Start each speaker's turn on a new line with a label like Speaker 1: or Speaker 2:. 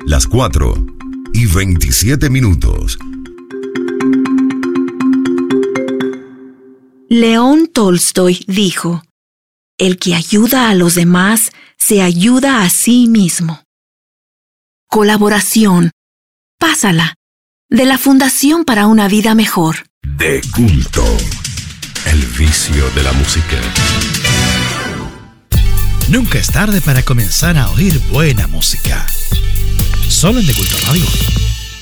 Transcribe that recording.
Speaker 1: las 4:27.
Speaker 2: León Tolstoy dijo: "El que ayuda a los demás se ayuda a sí mismo". Colaboración. Pásala. De la Fundación para una Vida Mejor.
Speaker 1: De culto. El vicio de la música.
Speaker 3: Nunca es tarde para comenzar a oír buena música. Solo en De Culto Radio.